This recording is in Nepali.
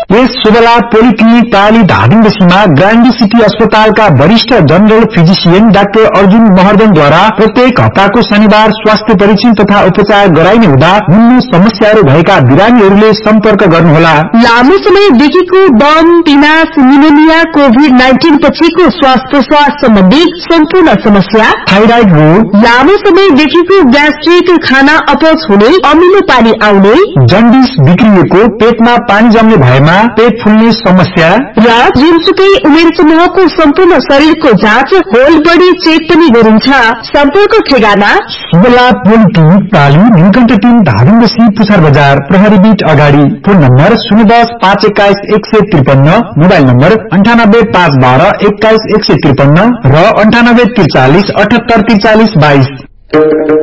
यस शुभलाभ पोलिक्लिनिक प्राली धादिङबसीमा ग्रान्डी सिटी अस्पतालका वरिष्ठ जनरल फिजिशियन डाक्टर अर्जुन महर्जनद्वारा प्रत्येक हप्ताको शनिबार स्वास्थ्य परीक्षण तथा उपचार गराइने हुँदा निम्न समस्याहरू भएका बिरामीहरूले सम्पर्क गर्नुहोला। लामो समयदेखिको दम, पिनास, निमोनिया, कोभिड-19 पछिको श्वास प्रश्वास सम्बन्धी सम्पूर्ण समस्या, थाइराइड रोग, लामो समयदेखिको ग्यास्ट्रिक, खाना अपच हुने, अमिलो पानी आउने, जन्डिस बिग्रिएको, पेटमा पानी जम्ने भएमा पेट फुल्ने समस्या र जुनसुकै उमेर समूहको सम्पूर्ण शरीरको जाँच, होल बडी चेक पनि गरिन्छ। सम्पर्क ठेगाना शुभलाभ पोलिक्लिनिक प्राली, नीलकण्ठ 3, धादिङबसी, पुछार बजार, प्रहरी बीट अगाडि। फोन नम्बर 010-521-153, मोबाइल नम्बर 98-512-21153 र 98-43-78-43-22।